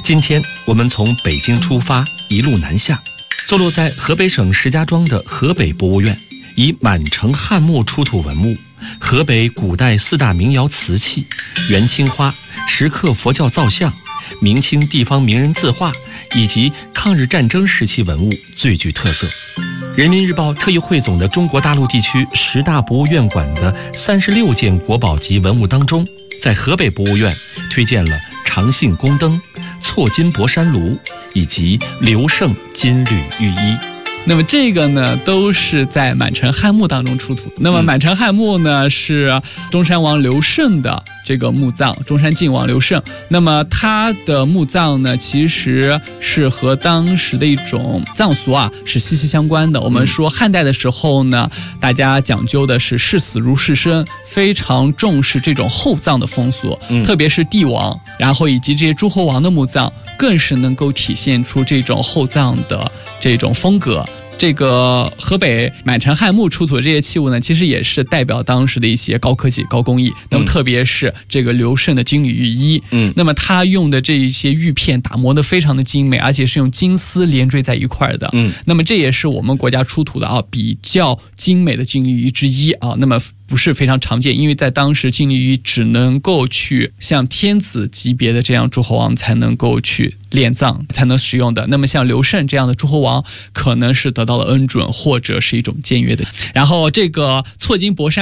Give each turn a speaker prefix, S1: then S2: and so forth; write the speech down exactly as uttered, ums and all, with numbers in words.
S1: 今天我们从北京出发，一路南下，坐落在河北省石家庄的河北博物院，以满城汉墓出土文物、河北古代四大名窑瓷器、元青花、石刻佛教造像、明清地方名人字画以及抗日战争时期文物最具特色。人民日报特意汇总的中国大陆地区十大博物院馆的三十六件国宝级文物当中，在河北博物院推荐了长信宫灯、错金博山炉以及刘胜金缕玉衣。
S2: 那么这个呢，都是在满城汉墓当中出土。那么满城汉墓呢，是中山王刘胜的这个墓葬，中山靖王刘胜。那么他的墓葬呢，其实是和当时的一种葬俗啊是息息相关的。我们说汉代的时候呢，大家讲究的是视死如视生，非常重视这种厚葬的风俗，嗯、特别是帝王，然后以及这些诸侯王的墓葬，更是能够体现出这种厚葬的这种风格。这个河北满城汉墓出土的这些器物呢，其实也是代表当时的一些高科技、高工艺。那么特别是这个刘胜的金缕玉衣，嗯，那么他用的这一些玉片打磨的非常的精美，而且是用金丝连缀在一块的，嗯，那么这也是我们国家出土的啊比较精美的金缕玉之一啊。那么不是非常常见，因为在当时金缕玉只能够去像天子级别的这样诸侯王才能够去殓葬，才能使用的。那么像刘胜这样的诸侯王，可能是得到了恩准，或者是一种僭越的。然后这个错金博山